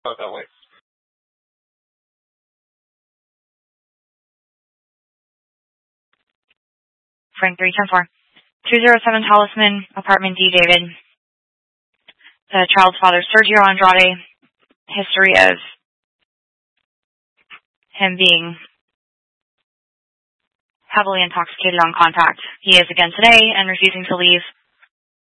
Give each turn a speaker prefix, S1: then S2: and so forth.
S1: put it that way.
S2: Frank 310-4. 207 Talisman, Apartment D, David. The child's father, Sergio Andrade. History of him being heavily intoxicated on contact. He is again today and refusing to leave